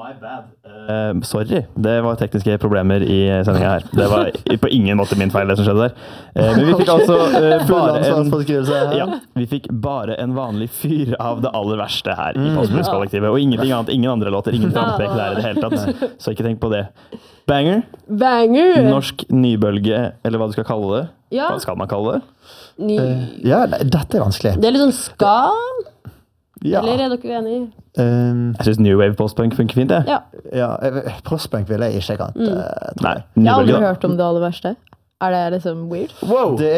My bad. Sorry, det var tekniske problemer I sendingen her. Det var på ingen måte min feil det som skjedde der. Men vi fikk altså vi fikk bare en vanlig fyr av det aller verste her I Postblues-kollektivet, og ingenting annet, ingen andre låter, ingen frampek der I det hele tatt. Så ikke tenk på det. Banger. Norsk nybølge, eller hva du skal kalle det. Hva skal man kalle det? Ja, dette vanskelig. Det litt sånn ska? Eller dere uenige? Jeg synes New Wave Postpunk funker fint, det. Ja, Postpunk vil jeg ikke kant. Nei, jeg har aldri hørt om det aller verste. Det liksom weird? Wow! Det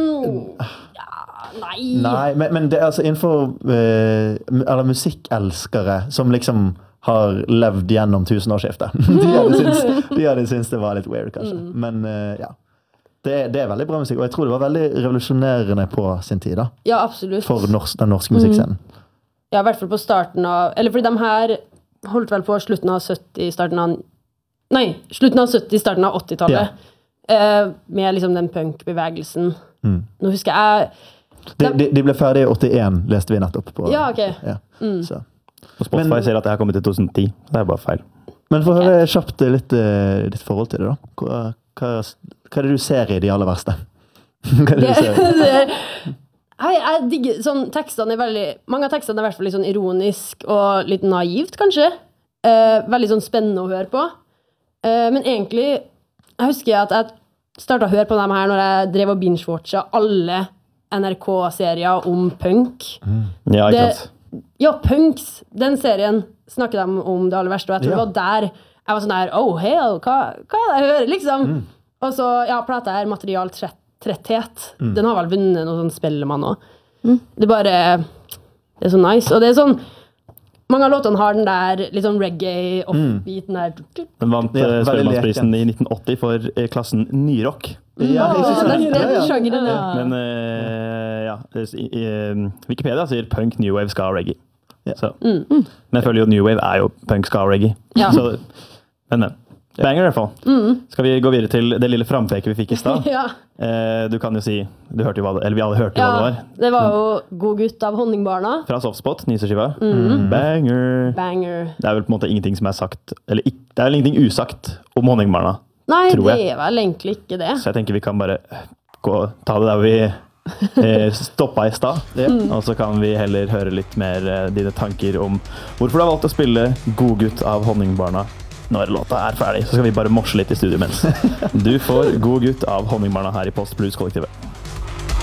Nei, men det altså innenfor eller musikkelskere som liksom har levd gjennom tusenårsskiftet. De hadde syntes det var litt weird, kanskje. Men ja. Det veldig bra musikk, og jeg tror det var veldig revolusjonerende på sin tid da. Ja, absolutt. For den norske musikkscenen. Ja, I hvert fall på starten av, eller fordi de her holdt vel på slutten av 70, starten av 70, starten av 80-tallet, med liksom den punk-bevegelsen. Nå husker jeg... De ble ferdige I 81, leste vi nettopp på. Ja, ok. Så. På Spotify ser at det her kommet I 2010, det bare feil. Men for å høre kjapt litt ditt forhold til det da. Hva det du ser I de aller verste? Hva det du ser? Jeg digger, sånn, tekstene veldig, mange av tekstene I hvert fall litt sånn ironisk og litt naivt, kanskje. Veldig sånn spennende å høre på. Men egentlig, jeg husker at jeg startet å høre på dem her når jeg drev og binge-watcha alle NRK-serier om punk. Ja, ikke sant? Ja, punks. Den serien snakket de om det aller verste, og jeg tror det var der jeg var sånn der, oh hell, hva det jeg hører, liksom? Og så, plata her, Material tretthet. Den har vel vunnet noe sånn Spellemann også. Det er så nice. Og det sånn, mange av låtene har den der litt sånn reggae, offbeaten der. Den vant Spellemannsprisen I 1980 for klassen nyrock. Ja, den sjangeren, Men Wikipedia sier punk, new wave, ska, reggae. Så. Men jeg føler jo new wave jo punk, ska, reggae. Så, men banger I hvert fall. Skal vi gå videre til det lille frampeket vi fikk I sted? Du kan jo si, du hørte jo hva det, eller vi alle hørte hva det var. Det var jo God gutt av Honningbarna. Fra Softspot, nyseskiva. Banger. Det vel på en måte ingenting som sagt, eller det vel ingenting usagt om Honningbarna, Nei, tror jeg. det vel egentlig ikke det. Så jeg tenker vi kan bare ta det der vi stoppet I sted, og så kan vi heller høre litt mer dine tanker om hvorfor du har valgt å spille God gutt av Honningbarna når låta ferdig, så skal vi bare morse litt I studio mens. Du får God gutt av Honningbarna her I Post Blues-kollektivet.